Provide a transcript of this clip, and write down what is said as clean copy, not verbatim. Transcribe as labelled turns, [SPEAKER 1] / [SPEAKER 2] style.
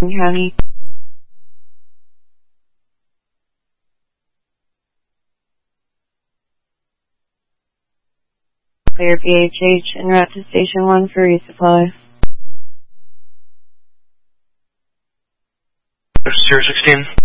[SPEAKER 1] County. Clear PHH en route to Station 1 for resupply.
[SPEAKER 2] 016.